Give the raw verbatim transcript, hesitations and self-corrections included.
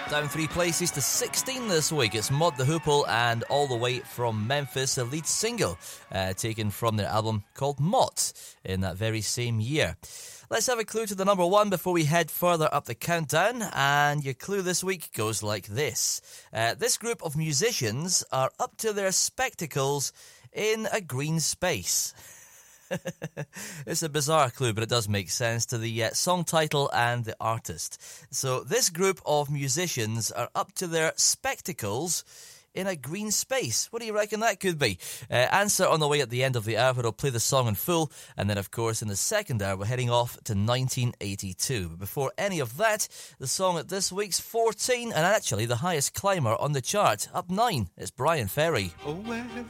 Down three places to sixteen this week. It's Mott the Hoople and All the Way from Memphis, the lead single uh, taken from their album called Mott in that very same year. Let's have a clue to the number one before we head further up the countdown. And your clue this week goes like this. Uh, this group of musicians are up to their spectacles in a green space. It's a bizarre clue, but it does make sense to the uh, song title and the artist. So this group of musicians are up to their spectacles in a green space. What do you reckon that could be? Uh, answer on the way at the end of the hour. I'll play the song in full, and then of course in the second hour we're heading off to nineteen eighty-two. But before any of that, the song at this week's fourteen, and actually the highest climber on the chart, up nine. It's Brian Ferry. Oh, wherever